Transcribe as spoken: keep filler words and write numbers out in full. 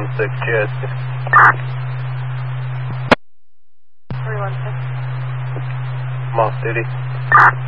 one six, Jet. three one six. I'm off duty.